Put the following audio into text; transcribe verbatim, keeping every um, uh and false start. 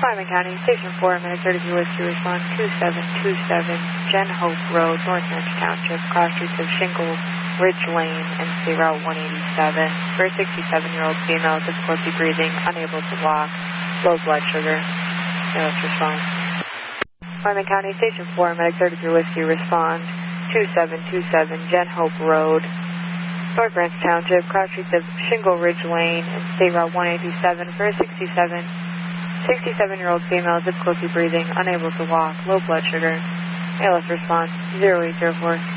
Wyoming County, Station four, Medic thirty-three Whiskey, respond two seven two seven, Jen Hope Road, North Ranch Township, cross streets of Shingle Ridge Lane and State Route one eighty-seven. For a sixty-seven-year-old female, difficulty breathing, unable to walk, low blood sugar. Yeah, let's respond. Wyoming County, Station four, Medic thirty-three Whiskey, respond two seven two seven, Jen Hope Road, North Ranch Township, cross streets of Shingle Ridge Lane and State Route one eighty-seven. For a sixty-seven, sixty-seven-year-old female, difficulty breathing, unable to walk, low blood sugar. A L S response zero eight zero four.